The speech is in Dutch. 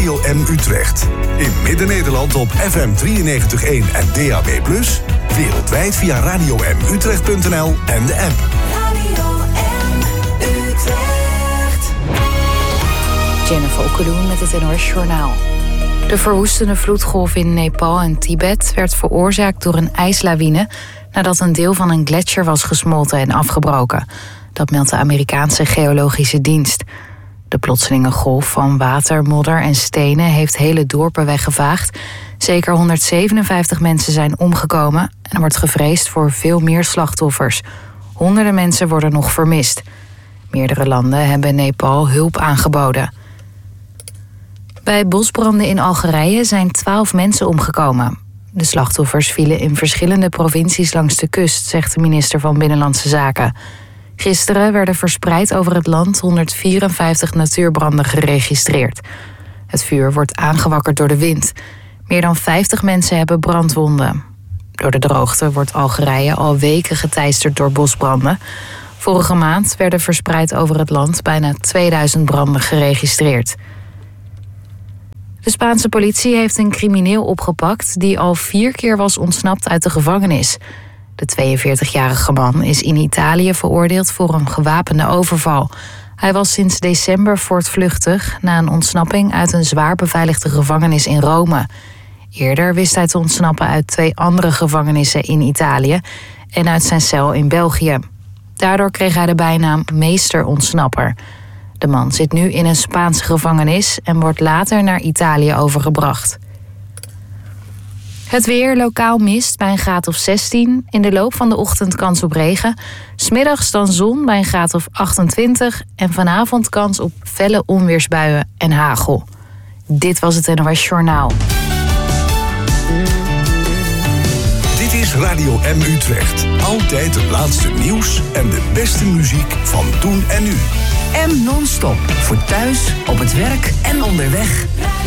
Radio M Utrecht. In Midden-Nederland op FM 93.1 en DAB+. Wereldwijd via radiomutrecht.nl en de app. Radio M Utrecht. Jennifer Okkeloen met het NOS Journaal. De verwoestende vloedgolf in Nepal en Tibet werd veroorzaakt door een ijslawine nadat een deel van een gletsjer was gesmolten en afgebroken. Dat meldt de Amerikaanse Geologische Dienst. De plotselinge golf van water, modder en stenen heeft hele dorpen weggevaagd. Zeker 157 mensen zijn omgekomen en er wordt gevreesd voor veel meer slachtoffers. Honderden mensen worden nog vermist. Meerdere landen hebben Nepal hulp aangeboden. Bij bosbranden in Algerije zijn 12 mensen omgekomen. De slachtoffers vielen in verschillende provincies langs de kust, zegt de minister van Binnenlandse Zaken. Gisteren werden verspreid over het land 154 natuurbranden geregistreerd. Het vuur wordt aangewakkerd door de wind. Meer dan 50 mensen hebben brandwonden. Door de droogte wordt Algerije al weken geteisterd door bosbranden. Vorige maand werden verspreid over het land bijna 2000 branden geregistreerd. De Spaanse politie heeft een crimineel opgepakt die al 4 keer was ontsnapt uit de gevangenis. De 42-jarige man is in Italië veroordeeld voor een gewapende overval. Hij was sinds december voortvluchtig na een ontsnapping uit een zwaar beveiligde gevangenis in Rome. Eerder wist hij te ontsnappen uit 2 andere gevangenissen in Italië en uit zijn cel in België. Daardoor kreeg hij de bijnaam meester-ontsnapper. De man zit nu in een Spaanse gevangenis en wordt later naar Italië overgebracht. Het weer, lokaal mist bij een graad of 16. In de loop van de ochtend kans op regen. 's Middags dan zon bij een graad of 28. En vanavond kans op felle onweersbuien en hagel. Dit was het NOS Journaal. Dit is Radio M Utrecht. Altijd het laatste nieuws en de beste muziek van toen en nu. M non-stop. Voor thuis, op het werk en onderweg.